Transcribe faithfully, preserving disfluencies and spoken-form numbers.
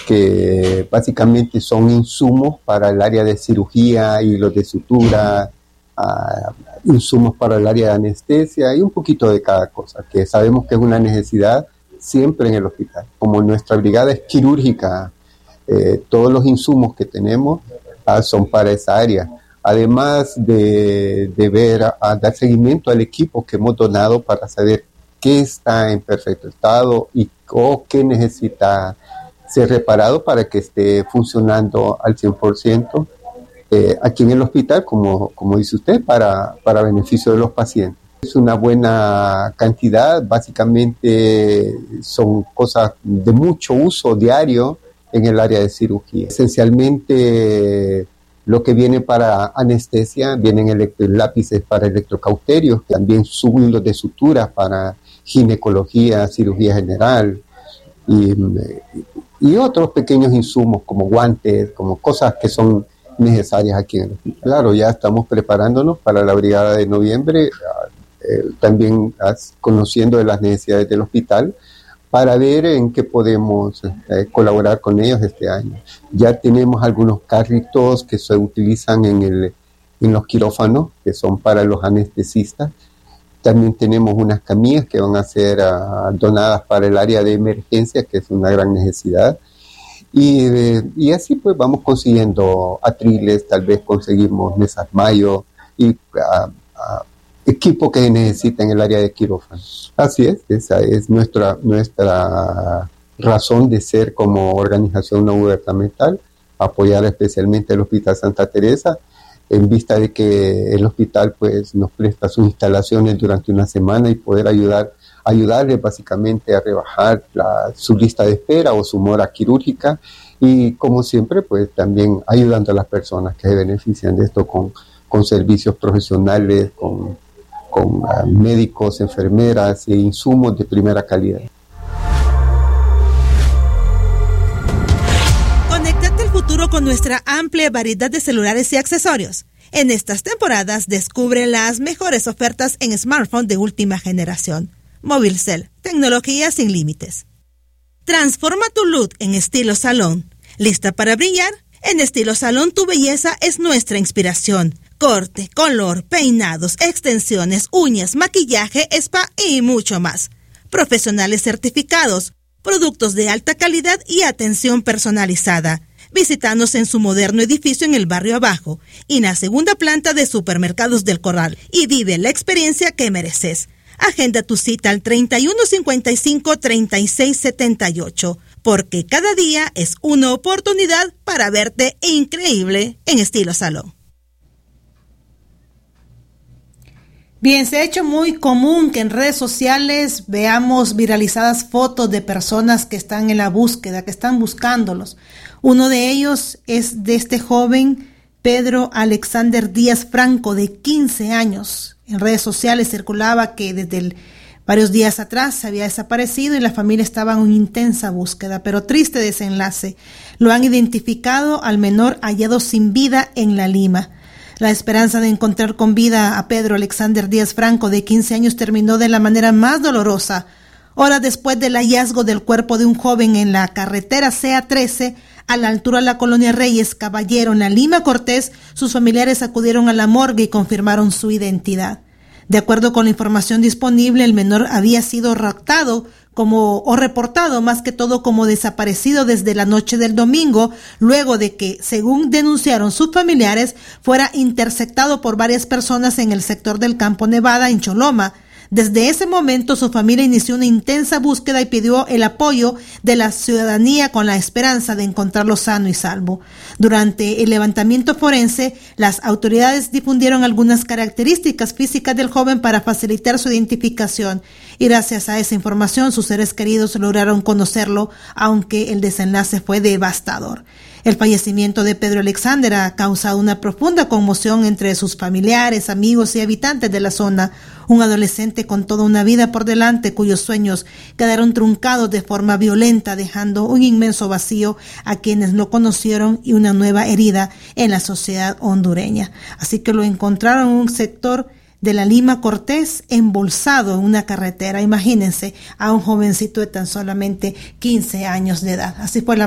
que básicamente son insumos para el área de cirugía, hilos de sutura, uh, insumos para el área de anestesia y un poquito de cada cosa, que sabemos que es una necesidad siempre en el hospital. Como nuestra brigada es quirúrgica, eh, todos los insumos que tenemos uh, son para esa área. Además de, de ver, a, a dar seguimiento al equipo que hemos donado para saber qué está en perfecto estado y o qué necesita ser reparado para que esté funcionando al cien por ciento eh, aquí en el hospital, como, como dice usted, para, para beneficio de los pacientes. Es una buena cantidad, básicamente son cosas de mucho uso diario en el área de cirugía. Esencialmente lo que viene para anestesia, vienen electro- lápices para electrocauterios, también hilos de sutura para ginecología, cirugía general, y, y otros pequeños insumos como guantes, como cosas que son necesarias aquí en el hospital. Claro, ya estamos preparándonos para la brigada de noviembre, eh, también conociendo de las necesidades del hospital, para ver en qué podemos eh, colaborar con ellos este año. Ya tenemos algunos carritos que se utilizan en, el, en los quirófanos, que son para los anestesistas. También tenemos unas camillas que van a ser uh, donadas para el área de emergencia, que es una gran necesidad. Y, eh, y así pues vamos consiguiendo atriles, tal vez conseguimos mesas mayo y uh, uh, equipo que necesita en el área de quirófano. Así es, esa es nuestra, nuestra razón de ser como organización no gubernamental, apoyar especialmente al Hospital Santa Teresa, en vista de que el hospital pues nos presta sus instalaciones durante una semana y poder ayudar ayudarle básicamente a rebajar la, su lista de espera o su mora quirúrgica, y como siempre pues también ayudando a las personas que se benefician de esto con, con servicios profesionales, con, con uh, médicos, enfermeras e insumos de primera calidad. Con nuestra amplia variedad de celulares y accesorios. En estas temporadas descubre las mejores ofertas en smartphones de última generación. Movilcell, tecnología sin límites. Transforma tu look en estilo salón. ¿Lista para brillar? En Estilo Salón tu belleza es nuestra inspiración. Corte, color, peinados, extensiones, uñas, maquillaje, spa y mucho más. Profesionales certificados, productos de alta calidad y atención personalizada. Visítanos en su moderno edificio en el barrio Abajo y en la segunda planta de Supermercados del Corral y vive la experiencia que mereces. Agenda tu cita al treinta y uno cincuenta y cinco, treinta y seis setenta y ocho, porque cada día es una oportunidad para verte increíble en Estilo Salón. Bien, se ha hecho muy común que en redes sociales veamos viralizadas fotos de personas que están en la búsqueda, que están buscándolos. Uno de ellos es de este joven Pedro Alexander Díaz Franco, de quince años. En redes sociales circulaba que desde el, varios días atrás se había desaparecido y la familia estaba en una intensa búsqueda, pero triste desenlace. Lo han identificado al menor hallado sin vida en La Lima. La esperanza de encontrar con vida a Pedro Alexander Díaz Franco, de quince años, terminó de la manera más dolorosa. Horas después del hallazgo del cuerpo de un joven en la carretera C A trece, a la altura de la colonia Reyes Caballero, en La Lima Cortés, sus familiares acudieron a la morgue y confirmaron su identidad. De acuerdo con la información disponible, el menor había sido raptado como, o reportado más que todo como desaparecido desde la noche del domingo, luego de que, según denunciaron sus familiares, fuera interceptado por varias personas en el sector del Campo Nevada, en Choloma. Desde ese momento, su familia inició una intensa búsqueda y pidió el apoyo de la ciudadanía con la esperanza de encontrarlo sano y salvo. Durante el levantamiento forense, las autoridades difundieron algunas características físicas del joven para facilitar su identificación, y gracias a esa información sus seres queridos lograron conocerlo, aunque el desenlace fue devastador. El fallecimiento de Pedro Alexander ha causado una profunda conmoción entre sus familiares, amigos y habitantes de la zona. Un adolescente con toda una vida por delante, cuyos sueños quedaron truncados de forma violenta, dejando un inmenso vacío a quienes lo conocieron y una nueva herida en la sociedad hondureña. Así que lo encontraron en un sector de La Lima Cortés, embolsado en una carretera. Imagínense a un jovencito de tan solamente quince años de edad. Así fue la